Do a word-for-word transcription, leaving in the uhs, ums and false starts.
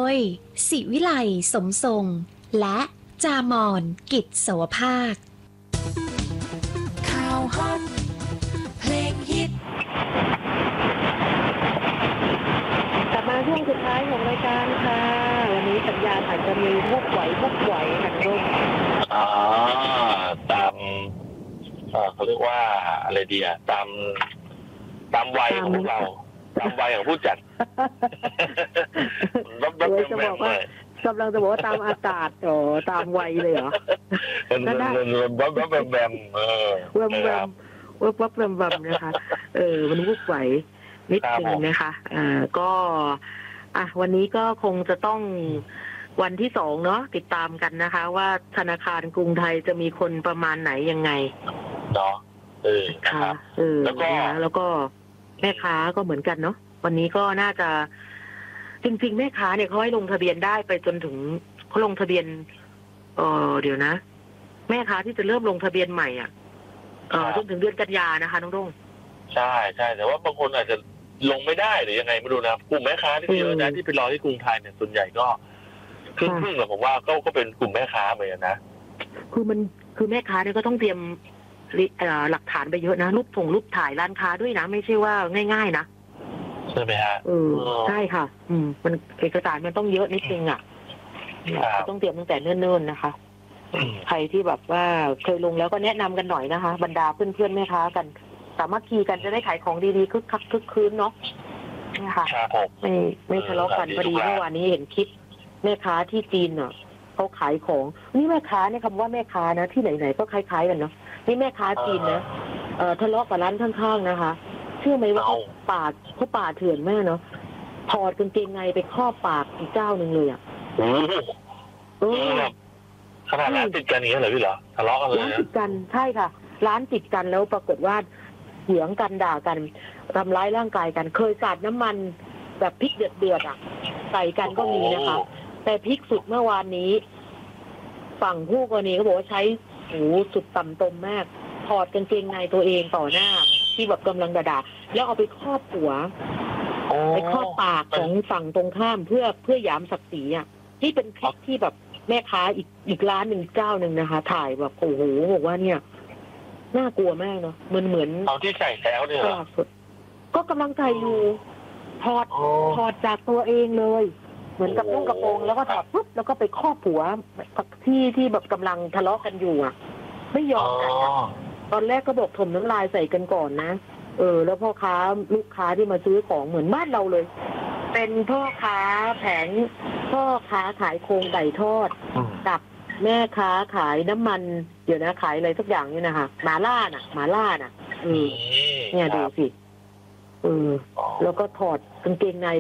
ยศิวิไลสมทรงและจามอนกิจโสภาคข่าวฮอตเพลงฮิตกลับมาช่วงสุดท้ายของรายการค่ะวันนี้สัญญาณอาจจะมีวกไหววกไหวค่ะน้องรุ่งอ๋อตามเอ่อเขาเรียกว่าอะไรดีอ่ะตามตามวัยของพวกเราตามวัยของผู้จัดรับรับแบมๆเลยกำลังจะบอกว่าตามอากาศอ๋อตามวัยเลยเหรอก็ได้รับรับแบมๆเออแวมแวมวับวับแวมแวมนะคะเออมันวกไหวนิดนึงนะคะอ่าก็อ่ะวันนี้ก็คงจะต้องวันที่สองเนาะติดตามกันนะคะว่าธนาคารกรุงไทยจะมีคนประมาณไหนยังไงเนาะเออนะครับเออแล้วก็แล้วก็แม่ค้าก็เหมือนกันเนาะวันนี้ก็น่าจะจริงๆแม่ค้าเนี่ยเขาให้ลงทะเบียนได้ไปจนถึงเขาลงทะเบียนเออเดี๋ยวนะแม่ค้าที่จะเริ่มลงทะเบียนใหม่อ่ะเออจนถึงเดือนกันยานะคะน้องรุ่งใช่ใช่แต่ว่าบางคนอาจจะลงไม่ได้หรือยังไงไม่รู้นะกลุ่มแม่ค้าที่เยอะนะที่ไปรอที่กรุงไทยเนี่ยส่วนใหญ่ก็ครึ่งๆแหละผมว่าก็ก็เป็นกลุ่มแม่ค้าเหมือนกันนะคือมันคือแม่ค้าเนี่ยก็ต้องเตรียมหลักฐานไปเยอะนะรูปถ่งรูปถ่ายร้านค้าด้วยนะไม่ใช่ว่าง่ายๆนะใช่ไหมฮะเออใช่ค่ะอืมมันเอกสารมันต้องเยอะนิดนึงอ่ะต้องเตรียมตั้งแต่เนิ่นๆนะคะใครที่แบบว่าเคยลงแล้วก็แนะนำกันหน่อยนะคะบรรดาเพื่อนๆแม่ค้ากันสามัคคีกันจะได้ขายของดีๆคึกคักคึกคืนเนาะนี่ค่ะไม่ไม่ทะเลาะกันพอดีเมื่อวานนี้เห็นคลิปแม่ค้าที่จีนเนาะเขาขายของนี่แม่ค้าเนี่ยคำว่าแม่ค้านะที่ไหนๆก็คล้ายๆกันเนาะนี่แม่ค้าจีนนะเอ่อทะเลาะกับร้านข้างๆนะคะเชื่อไหมว่าเขาปาดเขาปาดเถื่อนแม่เนาะถอดกางเกงในไปครอบปากอีกเจ้าหนึ่งเลยอ่ะโอ้ขนาดร้านติดกันอย่างนี้เหรอพี่เหรอทะเลาะกันเลยร้านติดกันใช่ค่ะร้านติดกันแล้วปรากฏว่าเถียงกันด่ากันทำร้ายร่างกายกันเคยสาดน้ำมันแบบพริกเดือดๆอ่ะใส่กันก็มีนะคะแต่พริกสุดเมื่อวานนี้ฝั่งผู้กรณีเขาบอกว่าใช้หูสุดต่ำตมมากถอดกางเกงในตัวเองต่อหน้าที่แบบกำลังด่าแล้วเอาไปครอบหัวไปครอบปากของฝั่งตรงข้ามเพื่อเพื่อหยามศักดิ์ศรีอ่ะที่เป็นคลิปที่แบบแม่ค้าอีกอีกร้านหนึ่งเจ้าหนึ่งนะคะถ่ายแบบโอ้โหบอกว่าเนี่ยน่ากลัวมากเนาะเหมือนเหมือนเอาที่ใส่แล้วเนี่ยก็กำลังใส่อยู่ถอดถอดจากตัวเองเลยเหมือนกับนุ่งกระโปรงแล้วก็ถอดปุ๊บแล้วก็ไปครอบหัวที่ที่แบบกำลังทะเลาะกันอยู่อ่ะไม่ยอมกันตอนแรกก็บอกถมน้ำลายใส่กันก่อนนะเออแล้วพ่อค้าลูกค้าที่มาซื้อของเหมือนบ้านเราเลยเป็นพ่อค้าแผงพ่อค้าขายโครงไก่ทอดกับแม่ค้าขายน้ำมันเดี๋ยวนะขายอะไรสักอย่างนี่นะคะหมาล่าน่ะหมาล่าน่ะเออเนี่ยดูสิเออแล้วก็ถอดกางเกงใน